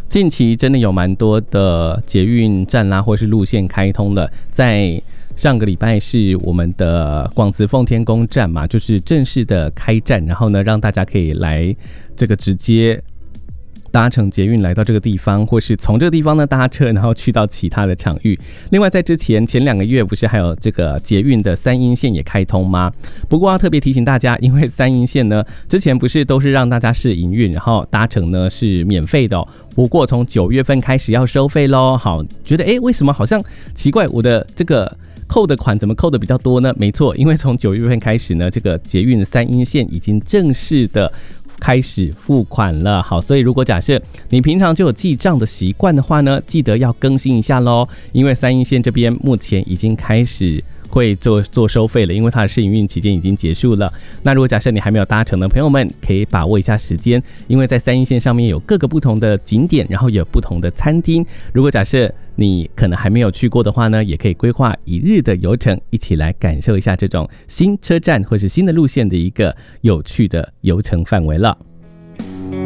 近期真的有蛮多的捷运站啦，或是路线开通了。在上个礼拜是我们的广慈奉天宫站嘛，就是正式的开站，然后呢，让大家可以来这个直接搭乘捷运来到这个地方，或是从这个地方呢搭车，然后去到其他的场域。另外，在前2个月不是还有这个捷运的3鶯线也开通吗？不过要特别提醒大家，因为3鶯线呢之前不是都是让大家试营运，然后搭乘呢是免费的哦。不过从9月份开始要收费咯。好，觉得为什么好像奇怪，我的这个扣的款怎么扣的比较多呢？没错，因为从9月份开始呢，这个捷运3鶯线已经正式的开始付款了。好，所以如果假设你平常就有记账的习惯的话呢，记得要更新一下咯，因为3鶯线这边目前已经开始会做收费了，因为它的试营运期间已经结束了。那如果假设你还没有搭乘的朋友们，可以把握一下时间，因为在3鶯线上面有各个不同的景点，然后有不同的餐厅。如果假设你可能还没有去过的话呢，也可以规划1日的游程，一起来感受一下这种新车站或是新的路线的一个有趣的游程范围了。